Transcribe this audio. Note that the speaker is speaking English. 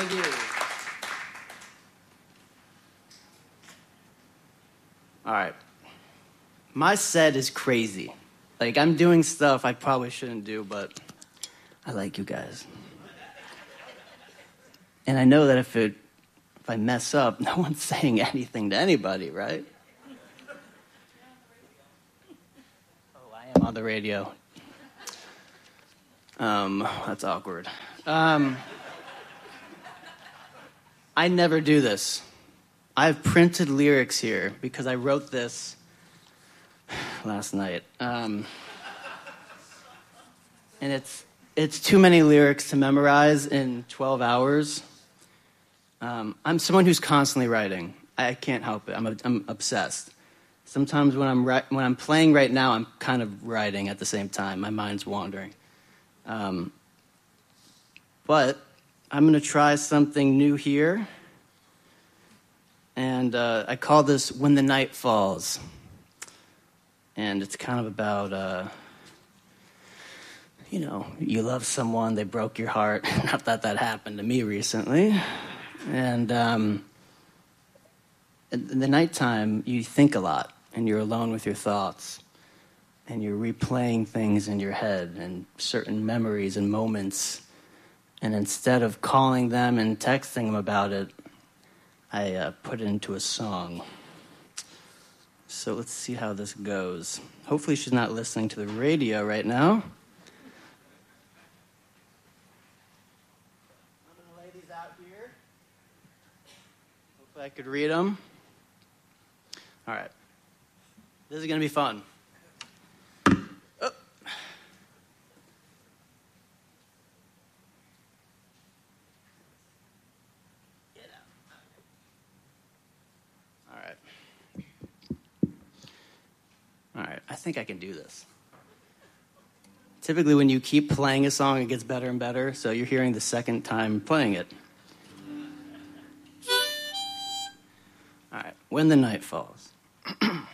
Thank you. All right. My set is crazy. Like, I'm doing stuff I probably shouldn't do, but I like you guys. And I know that if I mess up, no one's saying anything to anybody, right? Oh, I am on the radio. That's awkward. I never do this. I have printed lyrics here because I wrote this last night. And it's too many lyrics to memorize in 12 hours. I'm someone who's constantly writing. I can't help it. I'm obsessed. Sometimes when I'm playing right now, I'm kind of writing at the same time. My mind's wandering. But I'm going to try something new here. And I call this When the Night Falls. And it's kind of about, you love someone, they broke your heart. Not that happened to me recently. And in the nighttime, you think a lot, and you're alone with your thoughts. And you're replaying things in your head and certain memories and moments. And instead of calling them and texting them about it, I put it into a song. So let's see how this goes. Hopefully she's not listening to the radio right now. I'm going to lay these out here. Hopefully I could read them. All right. This is going to be fun. Oh. Get out. All right. All right, I think I can do this. Typically, when you keep playing a song, it gets better and better, so you're hearing the second time playing it. All right, When the Night Falls.